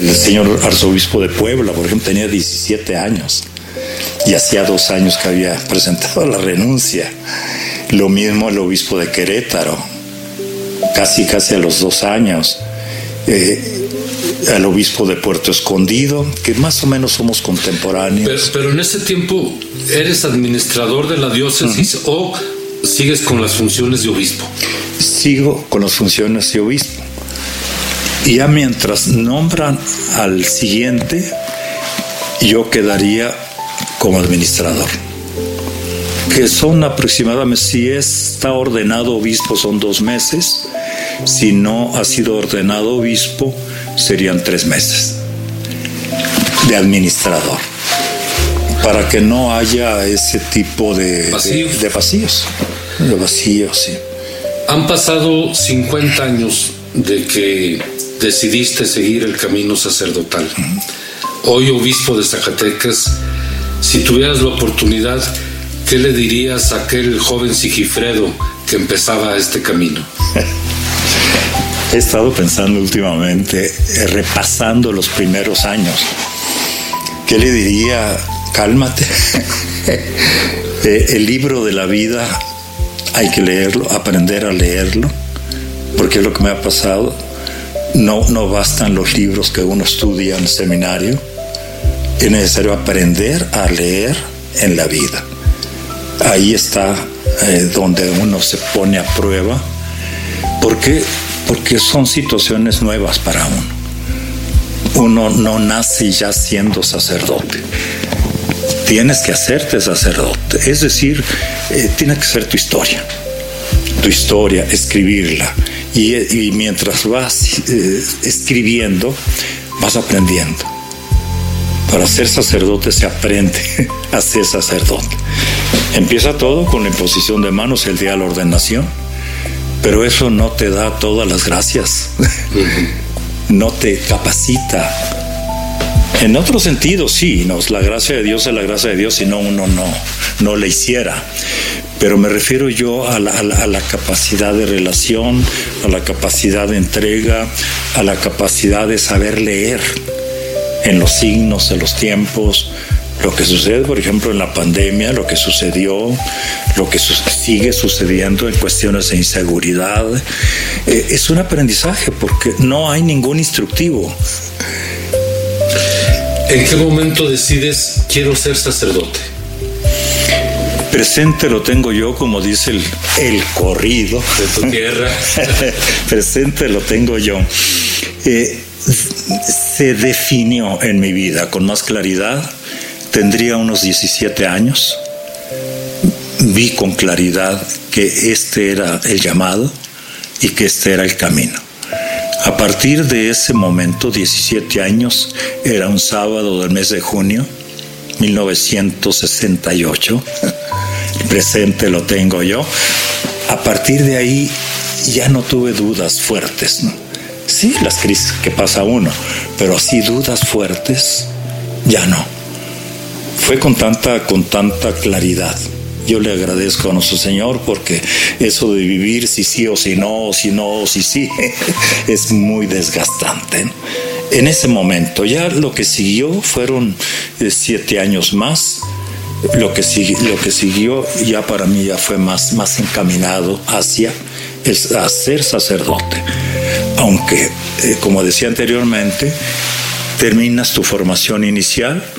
El señor arzobispo de Puebla, por ejemplo, tenía 17 años y hacía 2 años que había presentado la renuncia. Lo mismo el obispo de Querétaro, casi a los 2 años. El obispo de Puerto Escondido, que más o menos somos contemporáneos. Pero en ese tiempo, ¿eres administrador de la diócesis o sigues con las funciones de obispo? Sigo con las funciones de obispo. Y ya mientras nombran al siguiente, yo quedaría como administrador. Que son aproximadamente, si está ordenado obispo son 2 meses, si no ha sido ordenado obispo serían 3 meses de administrador, para que no haya ese tipo de vacíos, sí. Han pasado 50 años de que decidiste seguir el camino sacerdotal. Hoy obispo de Zacatecas, si tuvieras la oportunidad, ¿qué le dirías a aquel joven Sigifredo que empezaba este camino? He estado pensando últimamente, repasando los primeros años. ¿Qué le diría? Cálmate. El libro de la vida hay que leerlo, aprender a leerlo, porque es lo que me ha pasado. No bastan los libros que uno estudia en el seminario. Es necesario aprender a leer en la vida. Ahí está donde uno se pone a prueba. Porque son situaciones nuevas para uno. Uno no nace ya siendo sacerdote. Tienes que hacerte sacerdote. Es decir, tiene que ser tu historia, escribirla. Y mientras vas escribiendo, vas aprendiendo. Para ser sacerdote se aprende a ser sacerdote. Empieza todo con la imposición de manos el día de la ordenación. Pero eso no te da todas las gracias, no te capacita. En otro sentido, sí, la gracia de Dios es la gracia de Dios, si no uno no la hiciera. Pero me refiero yo a la capacidad de relación, a la capacidad de entrega, a la capacidad de saber leer en los signos de los tiempos. Lo que sucede, por ejemplo, en la pandemia, lo que sucedió, lo que sigue sucediendo en cuestiones de inseguridad, es un aprendizaje porque no hay ningún instructivo. ¿En qué momento decides quiero ser sacerdote? Presente lo tengo yo, como dice el corrido. De tu tierra. Presente lo tengo yo. Se definió en mi vida con más claridad. Tendría unos 17 años, vi con claridad que este era el llamado y que este era el camino. A partir de ese momento, 17 años, era un sábado del mes de junio, 1968, presente lo tengo yo. A partir de ahí ya no tuve dudas fuertes, ¿no? Sí, las crisis que pasa uno, pero así dudas fuertes, ya no. Fue con tanta claridad. Yo le agradezco a nuestro Señor porque eso de vivir si sí o si no, o si no o si sí, es muy desgastante, ¿no? En ese momento, ya lo que siguió fueron 7 años más. Lo que siguió ya para mí ya fue más encaminado hacia a ser sacerdote. Aunque, como decía anteriormente, terminas tu formación inicial